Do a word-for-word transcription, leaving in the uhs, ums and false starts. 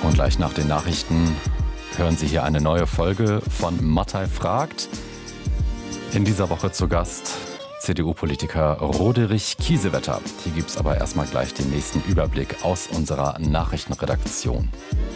Und gleich nach den Nachrichten hören Sie hier eine neue Folge von Mattei fragt. In dieser Woche zu Gast C D U-Politiker Roderich Kiesewetter. Hier gibt es aber erstmal gleich den nächsten Überblick aus unserer Nachrichtenredaktion.